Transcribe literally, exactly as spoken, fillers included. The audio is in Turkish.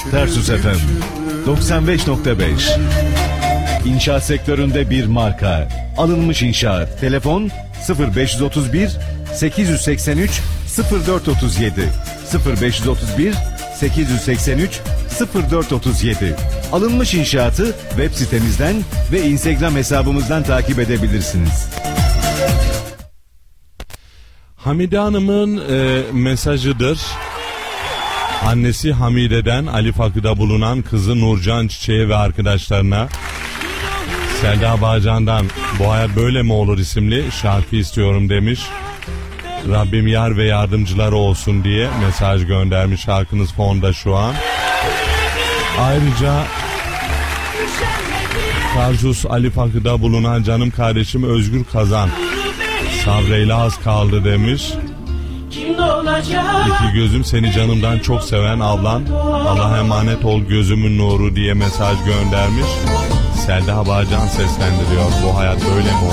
Tarsus F M doksan beş nokta beş. İnşaat sektöründe bir marka. Alınmış İnşaat. Telefon sıfır beş otuz bir sekiz yüz seksen üç sıfır dört otuz yedi sıfır beş otuz bir sekiz yüz seksen üç sıfır dört otuz yedi. Alınmış İnşaat'ı web sitemizden ve Instagram hesabımızdan takip edebilirsiniz. Hamide Hanım'ın e, mesajıdır. Annesi Hamide'den Ali Fakı'da bulunan kızı Nurcan Çiçek'e ve arkadaşlarına Selda Bağcan'dan Bu Hayat Böyle Mi Olur isimli şarkı istiyorum demiş. Rabbim yar ve yardımcıları olsun diye mesaj göndermiş. Şarkınız fonda şu an. Ayrıca Tarsus Ali Fakı'da bulunan canım kardeşim Özgür Kazan sabreyle az kaldı demiş. İki gözüm seni canımdan çok seven ablan, Allah'a emanet ol gözümün nuru diye mesaj göndermiş. Selda Bağcan seslendiriyor. Bu hayat böyle mi?